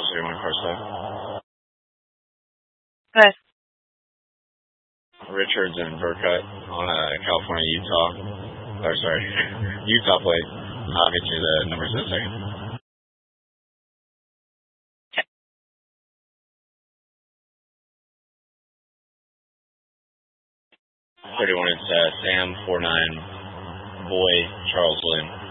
31 car stuff. Good. Richards and Burkett on California, Utah. Or sorry, Utah plate. I'll get you the numbers in a second. Okay. 31, it's Sam 49 Boy Charles William.